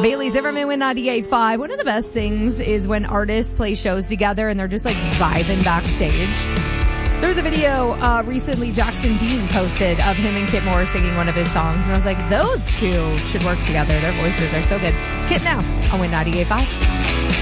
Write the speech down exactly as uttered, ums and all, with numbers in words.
Bailey Zimmerman with ninety-eight point five. One of the best things is when artists play shows together and they're just like vibing backstage. There was a video uh, recently Jackson Dean posted of him and Kit Moore singing one of his songs. And I was like, those two should work together. Their voices are so good. It's Kit now on Win ninety-eight point five.